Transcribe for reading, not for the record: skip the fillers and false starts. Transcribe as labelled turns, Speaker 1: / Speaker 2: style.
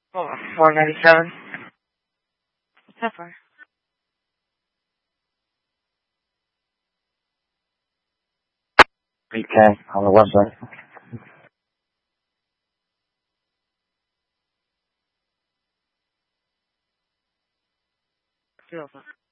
Speaker 1: Oh, 497. So far.
Speaker 2: Okay, on the website.
Speaker 1: Beautiful.